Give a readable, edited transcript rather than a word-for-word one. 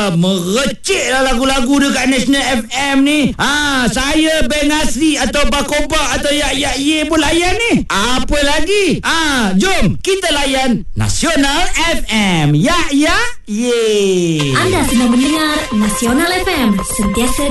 Merecik lah lagu-lagu dekat National FM ni. Saya Beng Asri atau Bakoba atau Yak Ye pun layan ni. Apa lagi? Jom kita layan Nasional FM. Yak Ye. Anda sedang mendengar Nasional FM, sentiasa